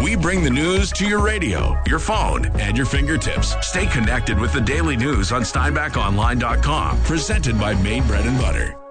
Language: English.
We bring the news to your radio, your phone, and your fingertips. Stay connected with the daily news on SteinbachOnline.com. Presented by Maine Bread and Butter.